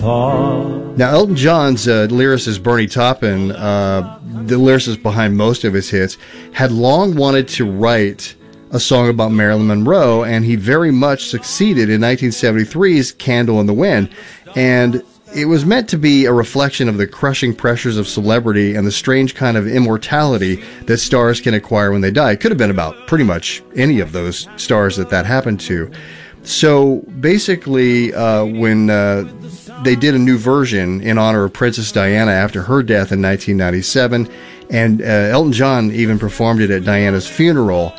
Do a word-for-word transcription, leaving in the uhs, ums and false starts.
Now, Elton John's uh, lyricist Bernie Taupin, uh, the lyricist behind most of his hits, had long wanted to write a song about Marilyn Monroe, and he very much succeeded in nineteen seventy-three's Candle in the Wind. And it was meant to be a reflection of the crushing pressures of celebrity and the strange kind of immortality that stars can acquire when they die. It could have been about pretty much any of those stars that that happened to. So basically, uh, when uh, they did a new version in honor of Princess Diana after her death in nineteen ninety-seven, and uh, Elton John even performed it at Diana's funeral,